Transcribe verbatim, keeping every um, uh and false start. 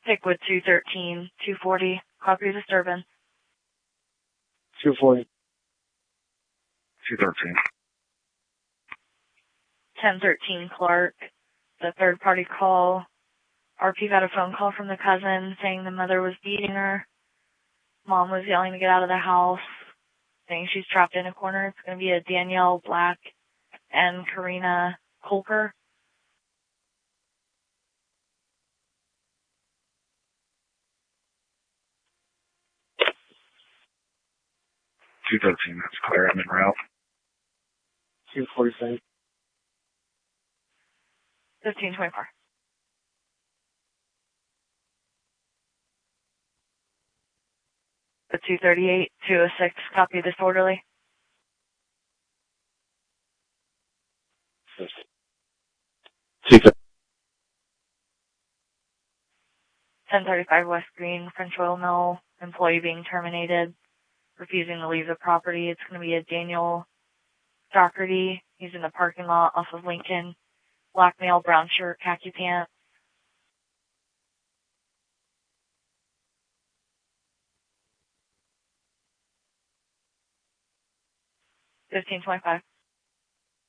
Pickwood two thirteen, two forty. Copy disturbance. two forty. two thirteen. ten thirteen Clark. The third party call. R P got a phone call from the cousin saying the mother was beating her. Mom was yelling to get out of the house, saying she's trapped in a corner. It's going to be a Danielle Black and Karina Colker. two thirteen, that's clear. I'm en route. two forty-five. fifteen twenty-four. The two thirty-eight, two oh six, copy disorderly. two thirty. ten thirty-five West Green, French Oil Mill, employee being terminated, refusing to leave the property. It's going to be a Daniel Doherty. He's in the parking lot off of Lincoln. Black male, brown shirt, khaki pants. fifteen twenty-five.